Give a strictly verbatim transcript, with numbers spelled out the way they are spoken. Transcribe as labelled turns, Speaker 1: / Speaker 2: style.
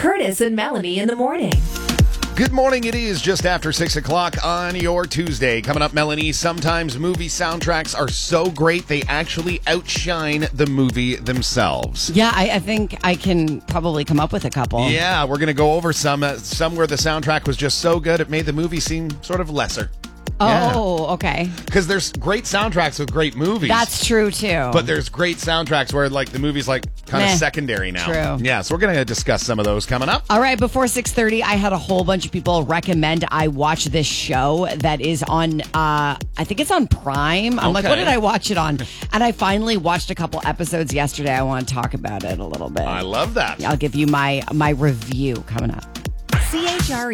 Speaker 1: Curtis and Melanie in the morning.
Speaker 2: Good morning. It is just after six o'clock on your Tuesday. Coming up, Melanie, sometimes movie soundtracks are so great they actually outshine the movie themselves.
Speaker 3: Yeah, I, I think I can probably come up with a couple.
Speaker 2: Yeah, we're going to go over some, uh, some where the soundtrack was just so good it made the movie seem sort of lesser.
Speaker 3: Oh, yeah. Okay.
Speaker 2: Because there's great soundtracks with great movies.
Speaker 3: That's true, too.
Speaker 2: But there's great soundtracks where, like, the movie's, like, kind of
Speaker 3: Meh.
Speaker 2: secondary now.
Speaker 3: True.
Speaker 2: Yeah, so we're going to discuss some of those coming up.
Speaker 3: All right, before six thirty, I had a whole bunch of people recommend I watch this show that is on, uh, I think it's on Prime. I'm like,
Speaker 2: Okay.
Speaker 3: what did I watch it on? And I finally watched a couple episodes yesterday. I want to talk about it a little bit.
Speaker 2: I love that.
Speaker 3: I'll give you my my review coming up.
Speaker 1: C H R E